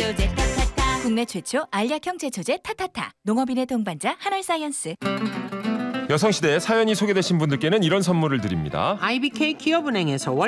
제초제 타타타. 국내 최초 알약형 제초제 타타타. 농업인의 동반자 한올사이언스. 여성시대에 사연이 소개되신 분들께는 이런 선물을 드립니다. IBK 기업은행에서